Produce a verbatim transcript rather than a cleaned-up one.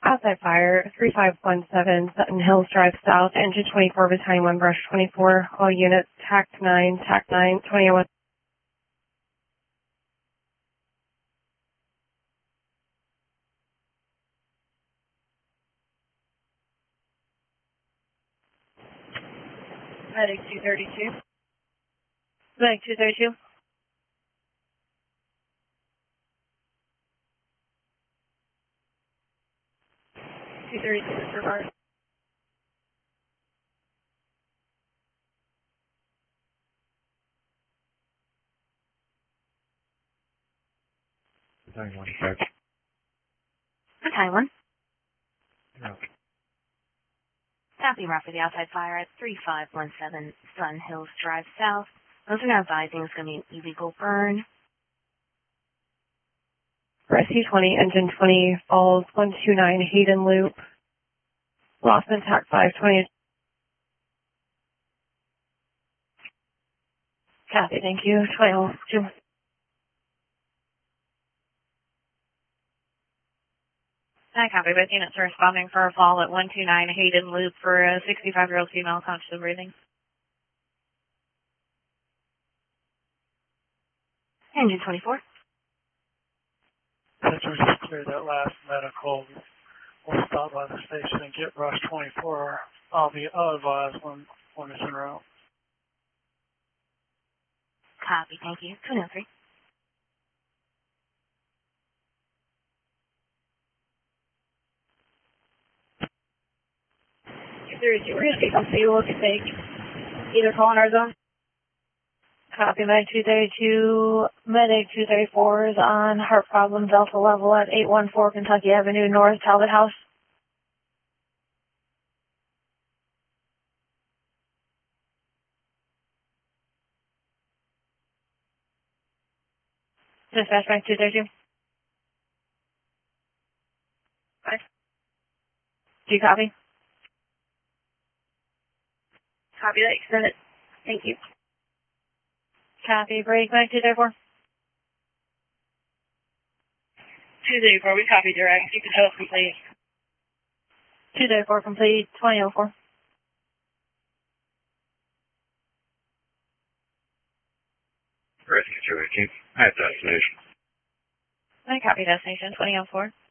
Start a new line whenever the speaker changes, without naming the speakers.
Outside fire, three five one seven, Sutton Hills Drive South, engine twenty-four, battalion one, brush twenty-four, all units, tact nine, tact nine, twenty-one. Medic two thirty-two. Medic two thirty-two. two thirty-two, report.
Battalion one, check.
Battalion one.
No.
Copy, route for the outside fire at three five one seven, Sun Hills Drive South. Those are now advising it's going to be an illegal burn.
Rescue twenty, engine twenty, falls one two nine, Hayden Loop. Lossman, tact five, twenty. Copy, thank you. twenty, two.
I copy. Both units are responding for a fall at one two nine Hayden Loop for a sixty-five-year-old female conscious of breathing.
Engine twenty-four.
Centers just clear that last medical. We'll stop by the station and get rush twenty-four. I'll be advised when, when it's en route.
Copy, thank you. two oh three.
thirty-two, we're going to take some fuel to take either call in our zone.
Copy, Medic two thirty-two. Medic two thirty-four is on heart problem delta level at eight one four Kentucky Avenue North, Talbot House. Dispatch Medic two thirty-two.
Five.
Do you copy?
Copy that, extend it. Thank you.
Copy, break, Medic two thirty-four.
two thirty-four, we copy direct. You can tell us complete.
two thirty-four complete, twenty oh four.
Rescue two eighteen. I have destination.
I copy destination, twenty oh four.